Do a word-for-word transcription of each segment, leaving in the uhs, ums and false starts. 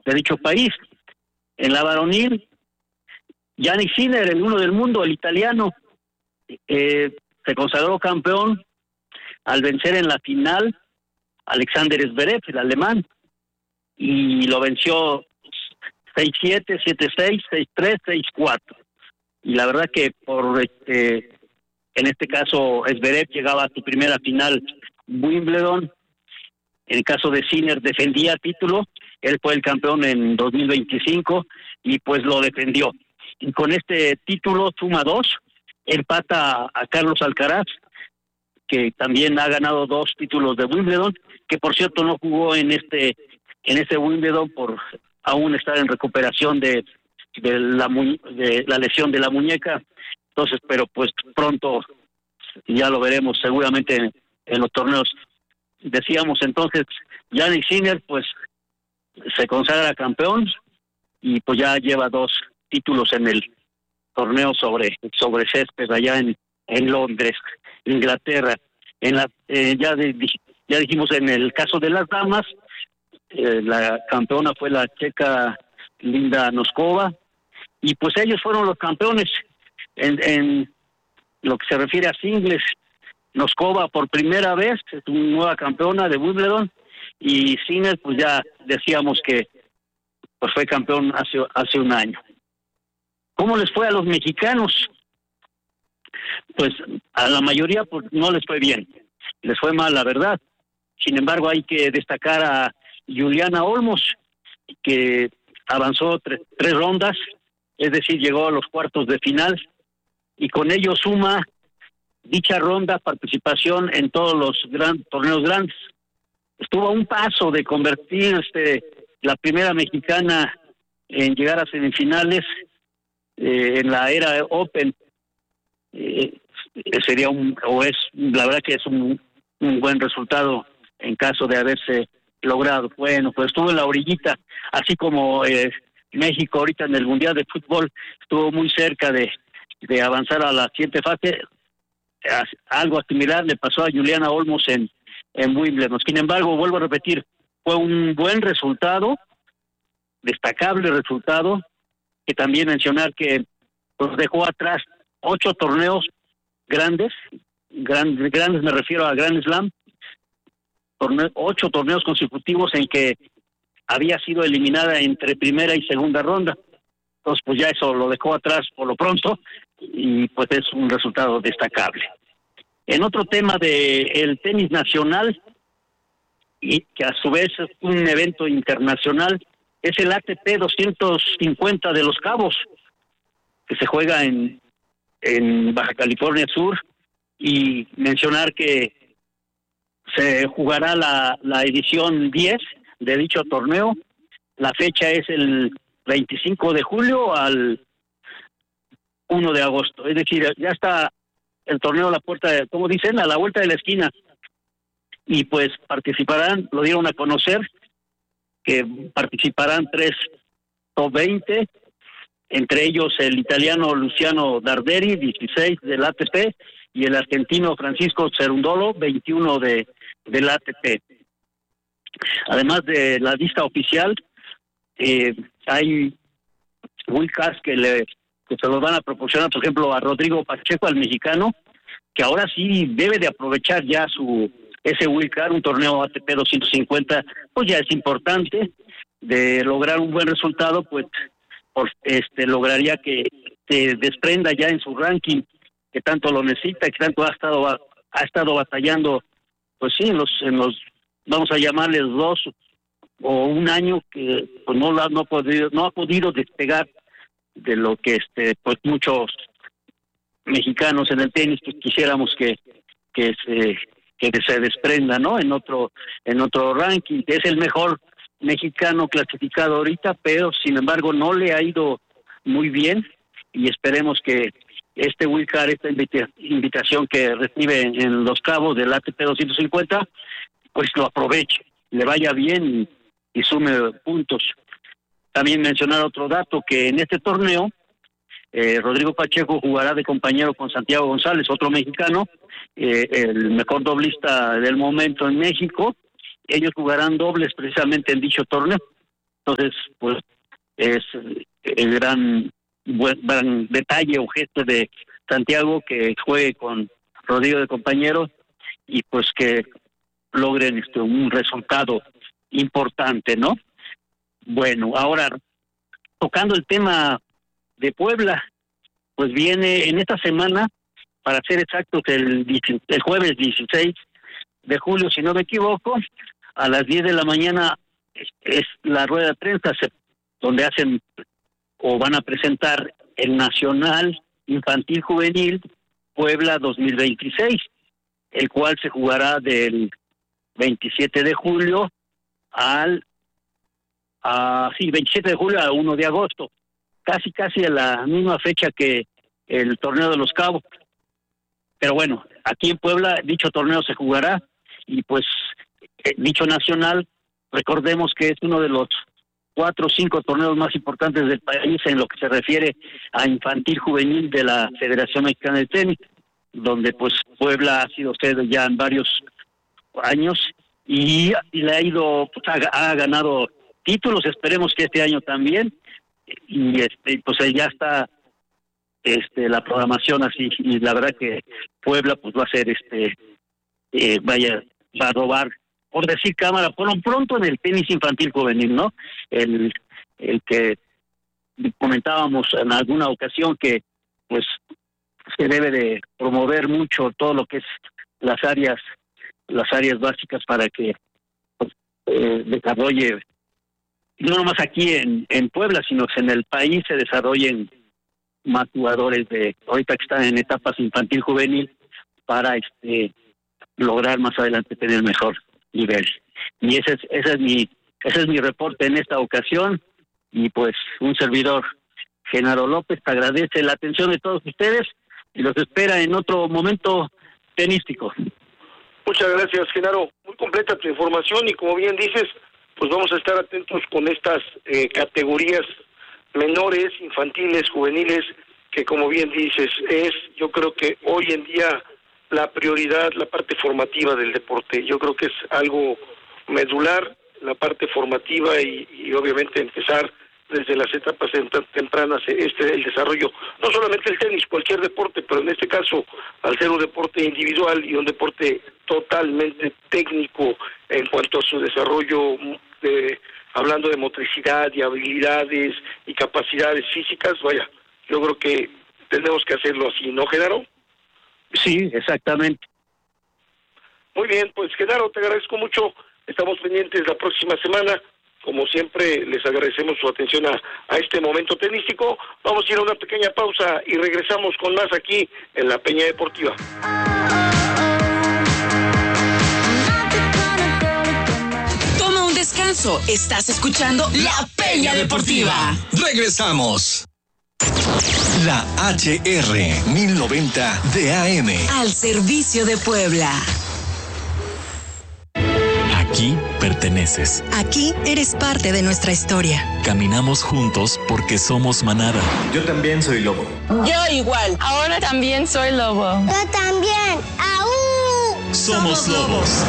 de dicho país. En la varonil, Jannik Sinner, el uno del mundo, el italiano, eh, se consagró campeón al vencer en la final a Alexander Zverev, el alemán, y lo venció seis siete, siete seis, seis tres, seis cuatro. Y la verdad que por este, en este caso Zverev llegaba a su primera final Wimbledon. En el caso de Sinner defendía título, él fue el campeón en dos mil veinticinco y pues lo defendió. Y con este título suma dos, empata a Carlos Alcaraz, que también ha ganado dos títulos de Wimbledon, que por cierto no jugó en este en este Wimbledon por aún estar en recuperación de de la mu- de la lesión de la muñeca. Entonces, pero pues pronto ya lo veremos seguramente en, en los torneos. Decíamos entonces, Jannik Sinner pues se consagra campeón y pues ya lleva dos títulos en el torneo sobre sobre césped allá en en Londres, Inglaterra. En la eh, ya de, ya dijimos en el caso de las damas, eh, la campeona fue la checa Linda Noskova y pues ellos fueron los campeones en, en lo que se refiere a singles. Noskova por primera vez es una nueva campeona de Wimbledon y Sinner pues ya decíamos que pues fue campeón hace hace un año. ¿Cómo les fue a los mexicanos? Pues a la mayoría pues, no les fue bien, les fue mal, la verdad. Sin embargo, hay que destacar a Juliana Olmos, que avanzó tre- tres rondas, es decir, llegó a los cuartos de final, y con ello suma dicha ronda participación en todos los gran, torneos grandes. Estuvo a un paso de convertirse la primera mexicana en llegar a semifinales eh, en la era Open. Eh, sería un, o es, la verdad que es un, un buen resultado en caso de haberse logrado. Bueno, pues estuvo en la orillita, así como eh, México ahorita en el Mundial de Fútbol estuvo muy cerca de, de avanzar a la siguiente fase. Algo similar le pasó a Juliana Olmos en, en Wimbledon. Sin embargo, vuelvo a repetir, fue un buen resultado, destacable resultado, que también mencionar que pues, dejó atrás ocho torneos grandes, grandes, grandes me refiero a Grand Slam, torneo, ocho torneos consecutivos en que había sido eliminada entre primera y segunda ronda. Entonces, pues ya eso lo dejó atrás por lo pronto y pues es un resultado destacable. En otro tema de el tenis nacional, y que a su vez es un evento internacional, es el A T P doscientos cincuenta de Los Cabos, que se juega en, en Baja California Sur, y mencionar que se jugará la, la edición diez de dicho torneo. La fecha es el veinticinco de julio al uno de agosto, es decir, ya está el torneo a la puerta, de, como dicen, a la vuelta de la esquina, y pues participarán, lo dieron a conocer, que participarán tres top veinte, entre ellos el italiano Luciano Darderi, dieciséis del A T P, y el argentino Francisco Cerundolo, veintiuno de, del A T P. Además de la lista oficial, eh, hay wildcards que le que se los van a proporcionar, por ejemplo, a Rodrigo Pacheco, al mexicano, que ahora sí debe de aprovechar ya su ese wildcard, un torneo A T P doscientos cincuenta, pues ya es importante. De lograr un buen resultado, pues por, este lograría que se desprenda ya en su ranking, que tanto lo necesita, que tanto ha estado ha estado batallando, pues sí, en los, en los vamos a llamarles dos o un año que pues no, la, no, ha podido, no ha podido despegar de lo que este pues muchos mexicanos en el tenis pues quisiéramos que que se que se desprenda, ¿no? En otro en otro ranking. Es el mejor mexicano clasificado ahorita, pero sin embargo no le ha ido muy bien, y esperemos que este wildcard, esta invita- invitación que recibe en, en Los Cabos del A T P doscientos cincuenta, pues lo aproveche, le vaya bien y, y sume puntos. También mencionar otro dato, que en este torneo eh, Rodrigo Pacheco jugará de compañero con Santiago González, otro mexicano, eh, el mejor doblista del momento en México. Ellos jugarán dobles precisamente en dicho torneo. Entonces, pues es el gran, buen, gran detalle o gesto de Santiago que juegue con Rodrigo de compañero y pues que logren este, un resultado importante, ¿no? Bueno, ahora tocando el tema de Puebla, pues viene en esta semana, para ser exactos, el, el jueves dieciséis de julio, si no me equivoco, a las diez de la mañana es, es la rueda de prensa se, donde hacen o van a presentar el Nacional Infantil Juvenil Puebla dos mil veintiséis, el cual se jugará del veintisiete de julio al a, sí, veintisiete de julio a uno de agosto, casi casi a la misma fecha que el torneo de los Cabos. Pero bueno, aquí en Puebla dicho torneo se jugará y pues eh, dicho nacional, recordemos que es uno de los cuatro o cinco torneos más importantes del país en lo que se refiere a infantil juvenil de la Federación Mexicana de Tenis, donde pues Puebla ha sido sede ya en varios años y, y le ha ido, pues, ha, ha ganado títulos, esperemos que este año también, y este pues ya está este la programación así, y la verdad que Puebla pues va a ser este eh, vaya, va a robar, por decir cámara, por lo pronto en el tenis infantil juvenil, ¿no? El, el que comentábamos en alguna ocasión que pues se debe de promover mucho todo lo que es las áreas, las áreas básicas para que pues, eh, desarrolle, no nomás aquí en, en Puebla, sino que en el país se desarrollen más jugadores de ahorita que están en etapas infantil juvenil para este lograr más adelante tener mejor nivel. Y ese es, ese es mi ese es mi reporte en esta ocasión, y pues un servidor, Genaro López, te agradece la atención de todos ustedes y los espera en otro momento tenístico. Muchas gracias, Genaro. Muy completa tu información y como bien dices, pues vamos a estar atentos con estas eh, categorías menores, infantiles, juveniles, que como bien dices, es yo creo que hoy en día la prioridad, la parte formativa del deporte. Yo creo que es algo medular, la parte formativa y, y obviamente empezar desde las etapas tempranas este el desarrollo, no solamente el tenis, cualquier deporte, pero en este caso, al ser un deporte individual y un deporte totalmente técnico en cuanto a su desarrollo, de, hablando de motricidad y habilidades y capacidades físicas, vaya, yo creo que tenemos que hacerlo así, ¿no, Genaro? Sí, exactamente. Muy bien, pues Genaro, te agradezco mucho, estamos pendientes la próxima semana. Como siempre, les agradecemos su atención a, a este momento tenístico. Vamos a ir a una pequeña pausa y regresamos con más aquí en La Peña Deportiva. Toma un descanso. Estás escuchando La Peña Deportiva. Regresamos. La H R mil noventa de A M. Al servicio de Puebla. Aquí perteneces. Aquí eres parte de nuestra historia. Caminamos juntos porque somos manada. Yo también soy lobo. Yo igual. Ahora también soy lobo. Yo también. ¡Aú! Somos lobos.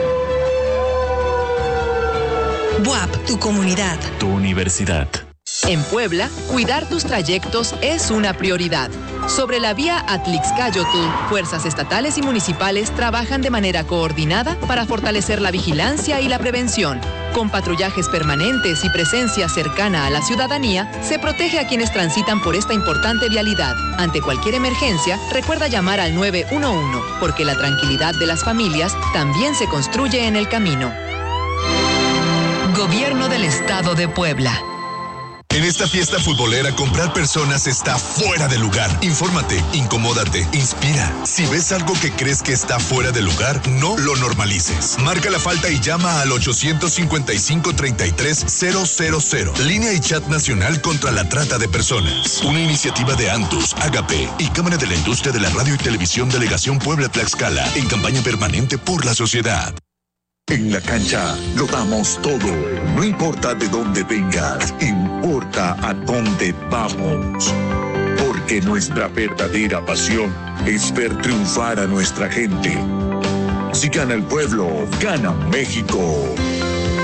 B U A P, tu comunidad. Tu universidad. En Puebla, cuidar tus trayectos es una prioridad. Sobre la vía Atlixcáyotl, fuerzas estatales y municipales trabajan de manera coordinada para fortalecer la vigilancia y la prevención. Con patrullajes permanentes y presencia cercana a la ciudadanía, se protege a quienes transitan por esta importante vialidad. Ante cualquier emergencia, recuerda llamar al nueve uno uno, porque la tranquilidad de las familias también se construye en el camino. Gobierno del Estado de Puebla. En esta fiesta futbolera, comprar personas está fuera de lugar. Infórmate, incomódate, inspira. Si ves algo que crees que está fuera de lugar, no lo normalices. Marca la falta y llama al ochocientos cincuenta y cinco, treinta y tres, cero cero cero. Línea y chat nacional contra la trata de personas. Una iniciativa de Antus, Agape y Cámara de la Industria de la Radio y Televisión Delegación Puebla-Tlaxcala en campaña permanente por la sociedad. En la cancha lo damos todo, no importa de dónde vengas, importa a dónde vamos. Porque nuestra verdadera pasión es ver triunfar a nuestra gente. Si gana el pueblo, gana México.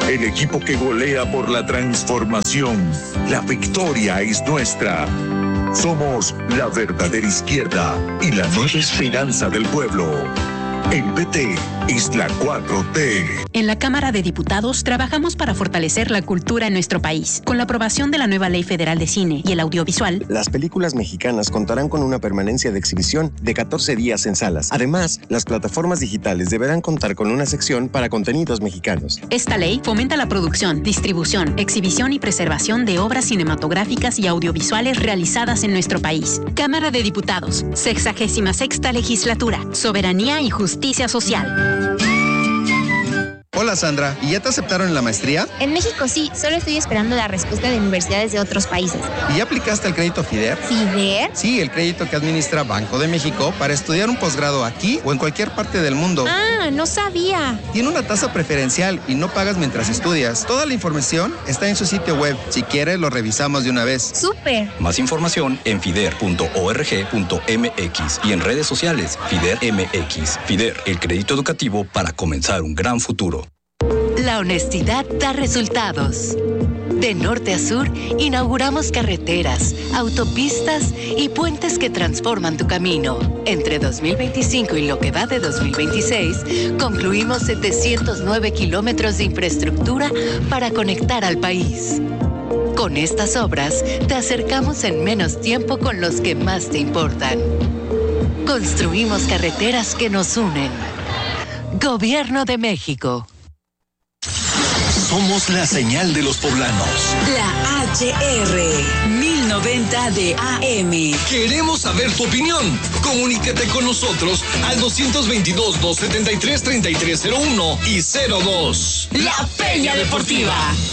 el equipo que golea por la transformación. La victoria es nuestra. Somos la verdadera izquierda y la nueva esperanza del pueblo. El P T es la cuatro T. En la Cámara de Diputados trabajamos para fortalecer la cultura en nuestro país. Con la aprobación de la nueva Ley Federal de Cine y el Audiovisual, las películas mexicanas contarán con una permanencia de exhibición de catorce días en salas. Además, las plataformas digitales deberán contar con una sección para contenidos mexicanos. Esta ley fomenta la producción, distribución, exhibición y preservación de obras cinematográficas y audiovisuales realizadas en nuestro país. Cámara de Diputados, sexagésima sexta legislatura, soberanía y justicia social. Hola Sandra, ¿y ya te aceptaron en la maestría? En México sí, solo estoy esperando la respuesta de universidades de otros países. ¿Y ya aplicaste el crédito FIDER? ¿FIDER? Sí, el crédito que administra Banco de México para estudiar un posgrado aquí o en cualquier parte del mundo. Ah, no sabía. Tiene una tasa preferencial y no pagas mientras estudias. Toda la información está en su sitio web. Si quieres, lo revisamos de una vez. ¡Súper! Más información en fider punto org punto m x y en redes sociales FIDER M X. FIDER, el crédito educativo para comenzar un gran futuro. La honestidad da resultados. De norte a sur, inauguramos carreteras, autopistas y puentes que transforman tu camino. Entre dos mil veinticinco y lo que va de dos mil veintiséis, concluimos setecientos nueve kilómetros de infraestructura para conectar al país. Con estas obras, te acercamos en menos tiempo con los que más te importan. Construimos carreteras que nos unen. Gobierno de México. Somos la señal de los poblanos. La H R mil noventa de A M. Queremos saber tu opinión. Comunícate con nosotros al dos veintidós, doscientos setenta y tres, treinta y tres cero uno y cero dos. La Peña Deportiva.